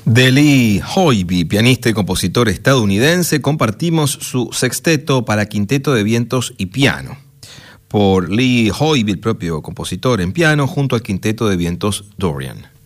De Lee Hoyby, pianista y compositor estadounidense, compartimos su sexteto para quinteto de vientos y piano. Por Lee Hoyby, el propio compositor en piano, junto al quinteto de vientos Dorian.